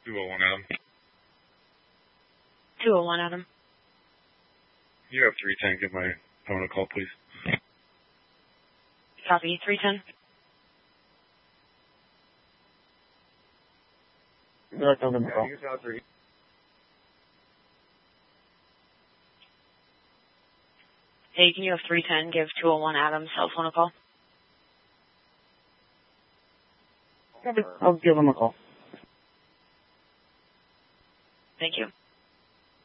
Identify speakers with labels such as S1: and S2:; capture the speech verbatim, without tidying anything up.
S1: two oh one, Adam.
S2: two oh one, Adam.
S1: You have three ten. Give my phone a call, please.
S2: Copy, three ten.
S3: Direct on the call.
S2: Hey, can you have three ten give two oh one Adam cell phone a call?
S3: I'll give him a call.
S2: Thank you.